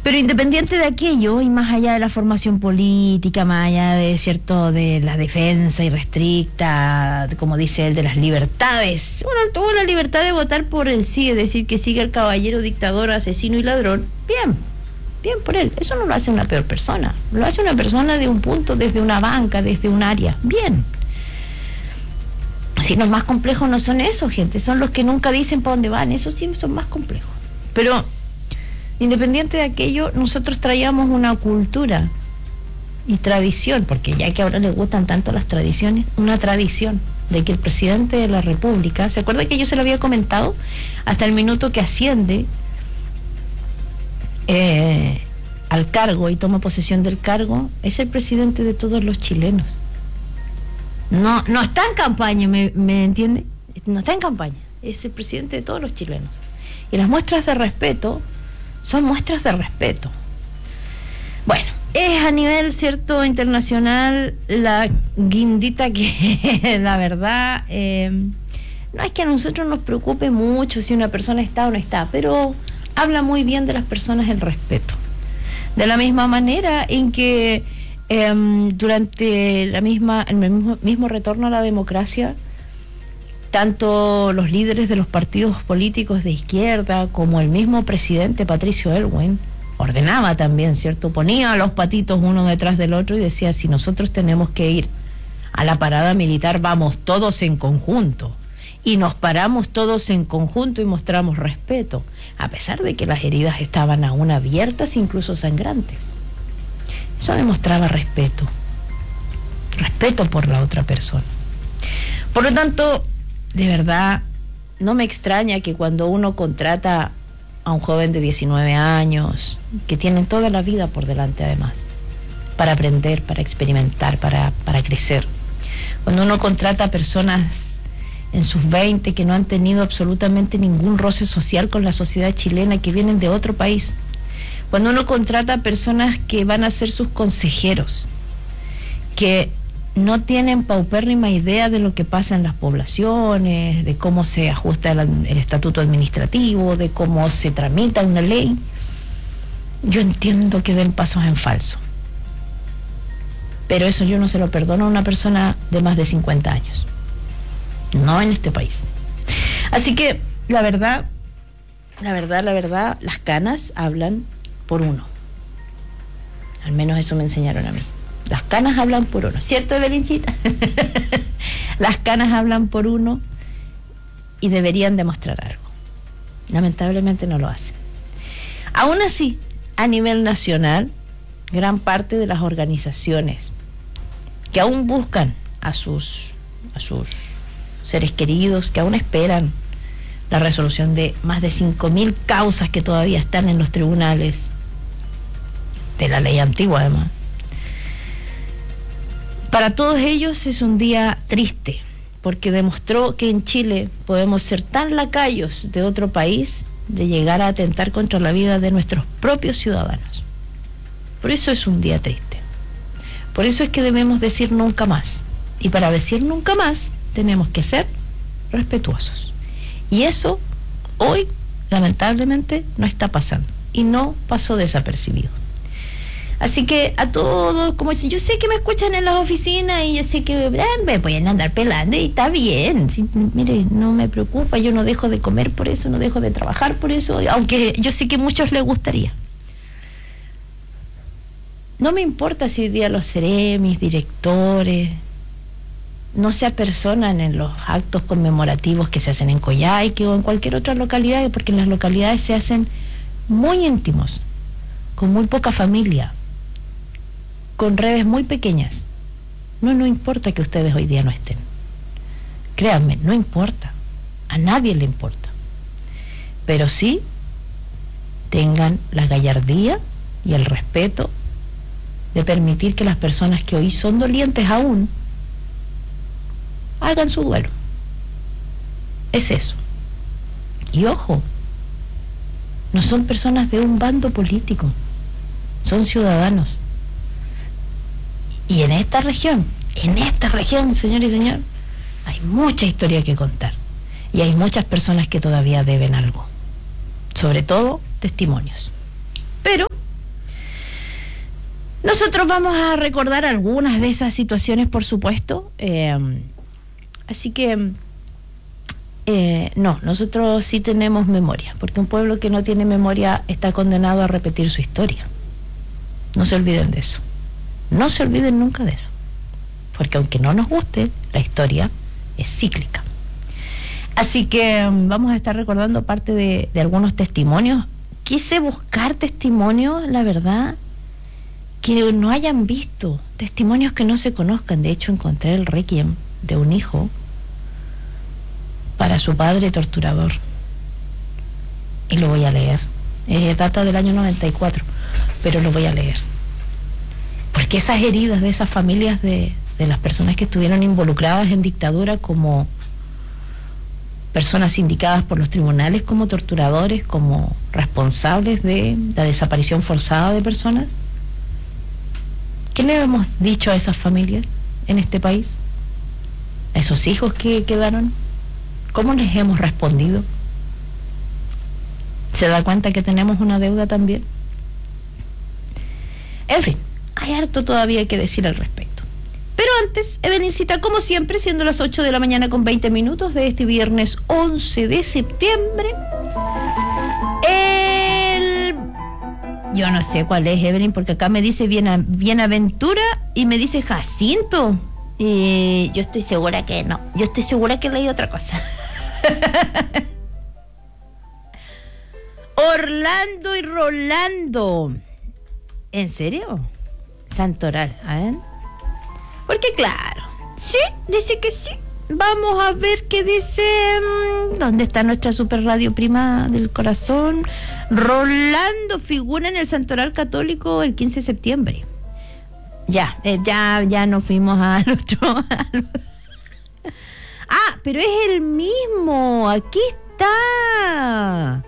Pero independiente de aquello, y más allá de la formación política, más allá de cierto de la defensa irrestricta, como dice él, de las libertades, bueno, él tuvo la libertad de votar por el sí, es decir, que sigue el caballero dictador, asesino y ladrón, bien por él. Eso no lo hace una peor persona, lo hace una persona de un punto, desde una banca, desde un área, bien. Si los más complejos no son esos, gente, son los que nunca dicen para dónde van, esos sí son más complejos. Pero independiente de aquello, nosotros traíamos una cultura y tradición, porque ya que ahora les gustan tanto las tradiciones, una tradición de que el presidente de la República, ¿se acuerda que yo se lo había comentado? Hasta el minuto que asciende al cargo y toma posesión del cargo, es el presidente de todos los chilenos. No está en campaña, ¿me entiende? No está en campaña, es el presidente de todos los chilenos. Y las muestras de respeto son muestras de respeto. Bueno, es a nivel, cierto, internacional, la guindita que la verdad, no es que a nosotros nos preocupe mucho si una persona está o no está, pero habla muy bien de las personas el respeto. De la misma manera en que durante el mismo retorno a la democracia, tanto los líderes de los partidos políticos de izquierda como el mismo presidente Patricio Aylwin ordenaba también, ¿cierto? Ponía a los patitos uno detrás del otro y decía, si nosotros tenemos que ir a la parada militar, vamos todos en conjunto. Y nos paramos todos en conjunto y mostramos respeto, a pesar de que las heridas estaban aún abiertas, incluso sangrantes. Eso demostraba respeto por la otra persona. Por lo tanto, de verdad, no me extraña que cuando uno contrata a un joven de 19 años, que tienen toda la vida por delante además, para aprender, para experimentar, para crecer. Cuando uno contrata a personas en sus 20 que no han tenido absolutamente ningún roce social con la sociedad chilena, que vienen de otro país. Cuando uno contrata a personas que van a ser sus consejeros, que no tienen paupérrima idea de lo que pasa en las poblaciones, de cómo se ajusta el estatuto administrativo, de cómo se tramita una ley, yo entiendo que den pasos en falso. Pero eso yo no se lo perdono a una persona de más de 50 años. No en este país. Así que, la verdad, las canas hablan por uno. Al menos eso me enseñaron a mí. Las canas hablan por uno, ¿cierto, Evelincita? Las canas hablan por uno y deberían demostrar algo. Lamentablemente no lo hacen. Aún así, a nivel nacional, gran parte de las organizaciones que aún buscan a sus seres queridos, que aún esperan la resolución de más de 5.000 causas que todavía están en los tribunales, de la ley antigua además. Para todos ellos es un día triste, porque demostró que en Chile podemos ser tan lacayos de otro país, de llegar a atentar contra la vida de nuestros propios ciudadanos. Por eso es un día triste. Por eso es que debemos decir nunca más. Y para decir nunca más, tenemos que ser respetuosos. Y eso hoy, lamentablemente, no está pasando. Y no pasó desapercibido. Así que a todos, como dicen, yo sé que me escuchan en las oficinas y yo sé que me pueden andar pelando y está bien. Sí, mire, no me preocupa, yo no dejo de comer por eso, no dejo de trabajar por eso, aunque yo sé que a muchos les gustaría. No me importa si hoy día los seremis, directores, no se apersonan en los actos conmemorativos que se hacen en Coyhaique o en cualquier otra localidad, porque en las localidades se hacen muy íntimos, con muy poca familia, con redes muy pequeñas. No importa que ustedes hoy día no estén. Créanme, no importa. A nadie le importa. Pero sí tengan la gallardía y el respeto de permitir que las personas que hoy son dolientes aún hagan su duelo. Es eso. Y ojo, no son personas de un bando político, son ciudadanos. Y en esta región, señor y señor, hay mucha historia que contar. Y hay muchas personas que todavía deben algo. Sobre todo, testimonios. Pero Nosotros vamos a recordar algunas de esas situaciones, por supuesto. Así que, no, nosotros sí tenemos memoria, porque un pueblo que no tiene memoria está condenado a repetir su historia. No se olviden de eso. No se olviden nunca de eso. Porque aunque no nos guste, la historia es cíclica. Así que vamos a estar recordando parte de algunos testimonios. Quise buscar testimonios, la verdad, que no hayan visto, testimonios que no se conozcan. De hecho, encontré el requiem de un hijo para su padre torturador. Y lo voy a leer. Data del año 94, pero lo voy a leer. Porque esas heridas de esas familias de las personas que estuvieron involucradas en dictadura como personas indicadas por los tribunales como torturadores, como responsables de la desaparición forzada de personas, ¿qué le hemos dicho a esas familias en este país? ¿A esos hijos que quedaron? ¿Cómo les hemos respondido? ¿Se da cuenta que tenemos una deuda también? En fin, hay harto todavía que decir al respecto. Pero antes, Evelincita, como siempre, siendo las 8 de la mañana con 20 minutos de este viernes 11 de septiembre, yo no sé cuál es, Evelyn, porque acá me dice Bienaventura y me dice Jacinto. Y yo estoy segura que no. Yo estoy segura que leí otra cosa. Orlando y Rolando. ¿En serio? Santoral, a ver. Porque claro, sí, dice que sí. Vamos a ver qué dice. ¿Dónde está nuestra super radio prima del corazón? Rolando figura en el Santoral Católico el 15 de septiembre. Ya nos fuimos al otro. Pero es el mismo. Aquí está.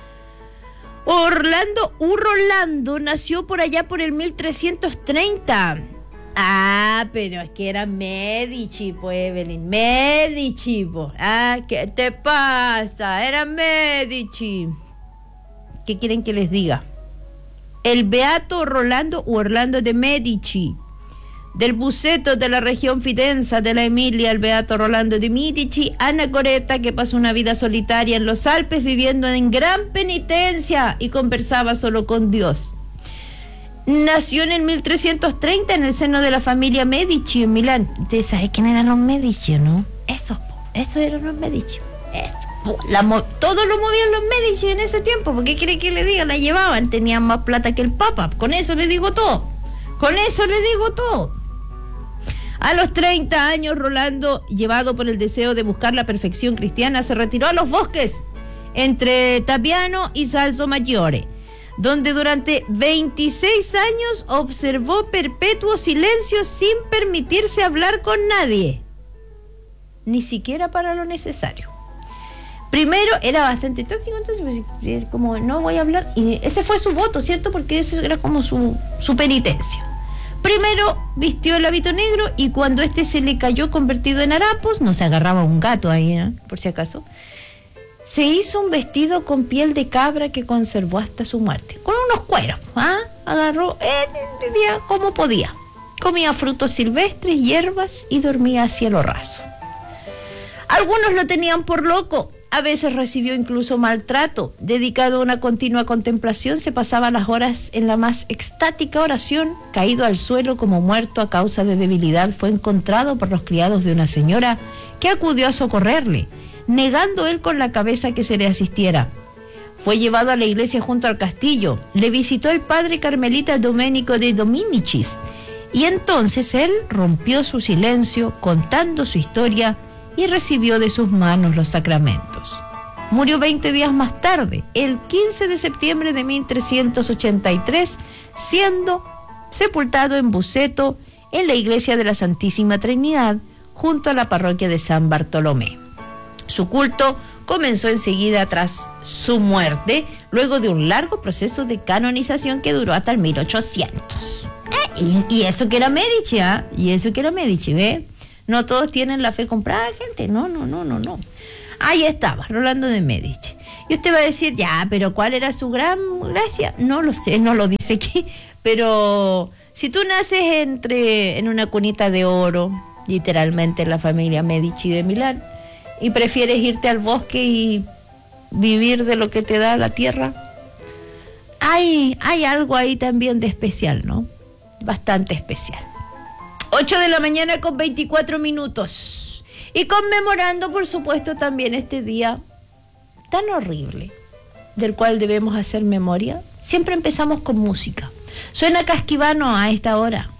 Orlando Rolando nació por allá por el 1330. Pero es que era Medici, pues, Evelyn. Medici, pues. ¿Qué te pasa? Era Medici. ¿Qué quieren que les diga? El beato Rolando u Orlando de Medici, del Buceto de la región Fidenza de la Emilia, el beato Rolando de Medici, anacoreta, que pasó una vida solitaria en los Alpes viviendo en gran penitencia y conversaba solo con Dios. Nació en el 1330 en el seno de la familia Medici en Milán. ¿Ustedes saben quién eran los Medici, no? Esos eran los Medici. Todo lo movían los Medici en ese tiempo. ¿Por qué quiere que le diga? La llevaban, tenían más plata que el Papa. Con eso le digo todo. A los 30 años, Rolando, llevado por el deseo de buscar la perfección cristiana, se retiró a los bosques entre Tapiano y Salso Maggiore, donde durante 26 años observó perpetuo silencio sin permitirse hablar con nadie, ni siquiera para lo necesario. Primero era bastante tóxico, entonces pues, como no voy a hablar, y ese fue su voto, ¿cierto? Porque eso era como su penitencia. Primero vistió el hábito negro y cuando este se le cayó convertido en harapos, no se agarraba un gato ahí, por si acaso, se hizo un vestido con piel de cabra que conservó hasta su muerte, con unos cueros, agarró, vivía como podía, comía frutos silvestres, hierbas y dormía a cielo raso. Algunos lo tenían por loco, a veces recibió incluso maltrato. Dedicado a una continua contemplación, se pasaba las horas en la más extática oración. Caído al suelo como muerto a causa de debilidad, fue encontrado por los criados de una señora que acudió a socorrerle, negando él con la cabeza que se le asistiera. Fue llevado a la iglesia junto al castillo. Le visitó el padre carmelita Domenico de Dominicis, y entonces él rompió su silencio contando su historia y recibió de sus manos los sacramentos. Murió 20 días más tarde, el 15 de septiembre de 1383, siendo sepultado en Buceto, en la iglesia de la Santísima Trinidad, junto a la parroquia de San Bartolomé. Su culto comenzó enseguida tras su muerte, luego de un largo proceso de canonización que duró hasta el 1800. Y eso que era Medici, y eso que era Medici, ¿ve? No todos tienen la fe comprada, gente. No. Ahí estaba, Rolando de Medici. Y usted va a decir, ya, pero ¿cuál era su gran gracia? No lo sé, no lo dice aquí, pero Si tú naces en una cunita de oro, literalmente en la familia Medici de Milán, y prefieres irte al bosque y vivir de lo que te da la tierra, hay algo ahí también de especial, ¿no? Bastante especial. 8 de la mañana con 24 minutos. Y conmemorando, por supuesto, también este día tan horrible, del cual debemos hacer memoria. Siempre empezamos con música. Suena Casquivano a esta hora.